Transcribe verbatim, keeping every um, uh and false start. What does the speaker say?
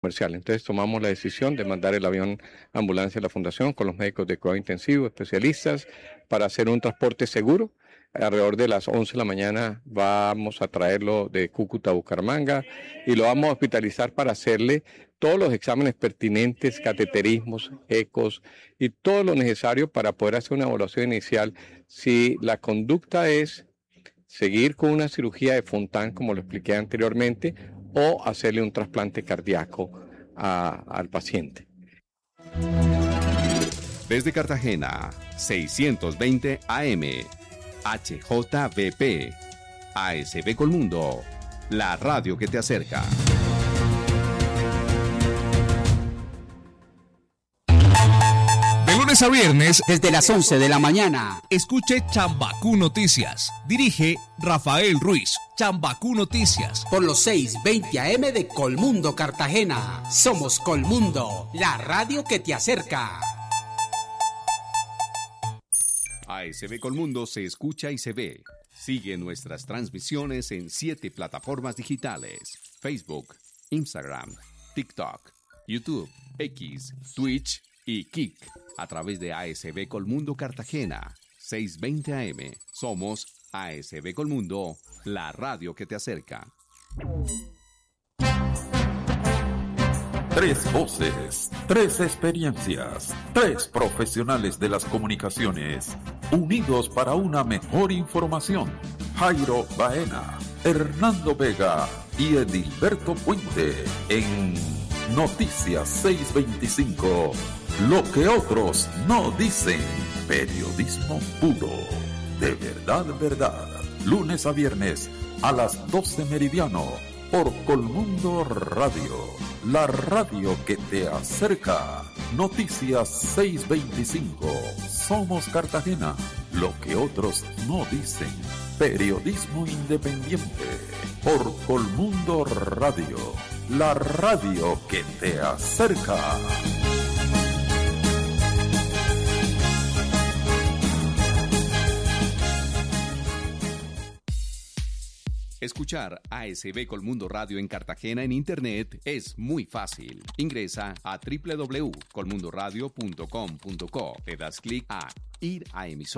comercial. Entonces tomamos la decisión de mandar el avión ambulancia a la fundación con los médicos de cuidado intensivo, especialistas, para hacer un transporte seguro. Alrededor de las once de la mañana vamos a traerlo de Cúcuta a Bucaramanga y lo vamos a hospitalizar para hacerle todos los exámenes pertinentes, cateterismos, ecos y todo lo necesario para poder hacer una evaluación inicial si la conducta es seguir con una cirugía de Fontan, como lo expliqué anteriormente, o hacerle un trasplante cardíaco a, al paciente. Desde Cartagena, seiscientos veinte A M, H J V P, A S B Colmundo, la radio que te acerca. De lunes a viernes, desde las once de la mañana. Escuche Chambacú Noticias. Dirige Rafael Ruiz. Chambacú Noticias. Por los seiscientos veinte A M de Colmundo, Cartagena. Somos Colmundo, la radio que te acerca. A S B Colmundo se escucha y se ve. Sigue nuestras transmisiones en siete plataformas digitales: Facebook, Instagram, TikTok, YouTube, X, Twitch y Kik. A través de A S B Colmundo Cartagena, seiscientos veinte A M. Somos A S B Colmundo, la radio que te acerca. Tres voces, tres experiencias, tres profesionales de las comunicaciones, unidos para una mejor información. Jairo Baena, Hernando Vega y Edilberto Puente en Noticias seiscientos veinticinco. Lo que otros no dicen. Periodismo puro. De verdad, verdad. Lunes a viernes a las doce meridiano por Colmundo Radio. La radio que te acerca. Noticias seiscientos veinticinco. Somos Cartagena. Lo que otros no dicen. Periodismo independiente por Colmundo Radio. La radio que te acerca. Escuchar A S B Colmundo Radio en Cartagena en Internet es muy fácil. Ingresa a doble u doble u doble u punto colmundoradio punto com punto co. Le das clic a Ir a emisora.